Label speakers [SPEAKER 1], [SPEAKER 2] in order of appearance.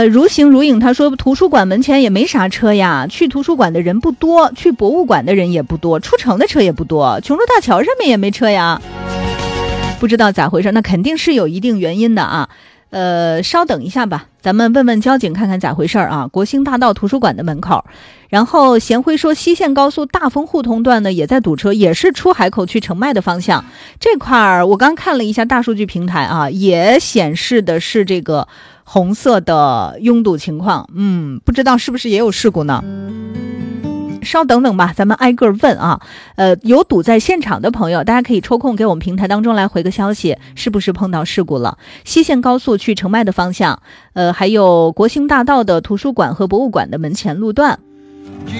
[SPEAKER 1] 如形如影他说图书馆门前也没啥车呀，去图书馆的人不多，去博物馆的人也不多，出城的车也不多，琼州大桥上面也没车呀，不知道咋回事，那肯定是有一定原因的啊。稍等一下吧，咱们问问交警看看咋回事啊。国兴大道图书馆的门口，然后贤辉说西线高速大丰互通段呢也在堵车，也是出海口去澄迈的方向，这块儿我刚看了一下大数据平台啊，也显示的是这个红色的拥堵情况，不知道是不是也有事故呢？稍等等吧，咱们挨个问啊。有堵在现场的朋友，大家可以抽空给我们平台当中来回个消息，是不是碰到事故了？西线高速去澄迈的方向，还有国兴大道的图书馆和博物馆的门前路段。